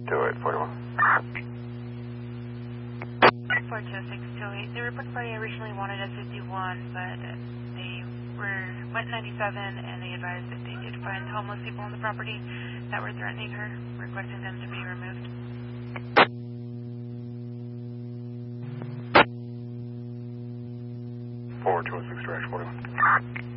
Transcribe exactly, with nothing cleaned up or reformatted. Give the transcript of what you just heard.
two eight, four one. four two six two eight. The report party originally wanted a fifty-one, but they were went ninety-seven, and they advised that they did find homeless people on the property that were threatening her, requesting them to be removed. four two six, direct forty-one.